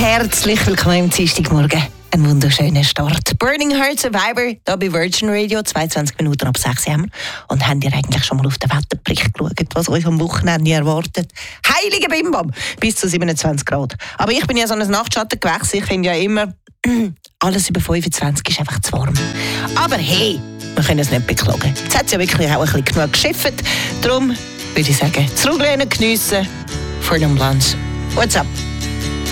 Herzlich willkommen im Dienstagmorgen. Ein wunderschöner Start. Burning Heart Survivor, hier bei Virgin Radio, 22 Minuten ab 6 Uhr. Und habt ihr eigentlich schon mal auf den Wetterbericht geschaut, was euch am Wochenende erwartet? Heilige Bimbam! Bis zu 27 Grad. Aber ich bin ja so ein Nachtschattengewächs. Ich finde ja immer, alles über 25 ist einfach zu warm. Aber hey, wir können es nicht beklagen. Jetzt hat es ja wirklich auch ein bisschen genug geschifft. Darum würde ich sagen, zurücklehnen, geniessen, vor dem Lunch. What's up?